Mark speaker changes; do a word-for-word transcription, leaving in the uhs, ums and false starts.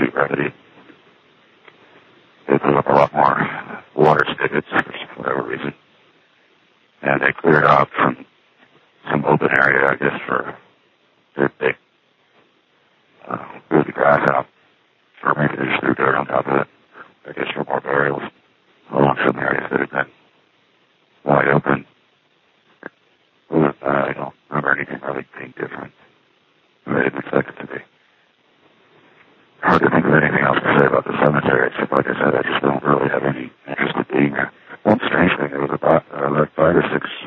Speaker 1: emergency remedy. They put up a lot more water spigots for whatever reason. And they cleared out from some open area, I guess, for their big, uh, blew the grass out. Or maybe they just threw dirt on top of it. I guess for more burials along some areas that have been wide open. But uh, I don't remember anything really being different. I didn't expect it to be. Hard to think of anything else to say about the cemetery, except like I said, I just don't really have any interest in being there. One strange thing, there was about uh, like five or six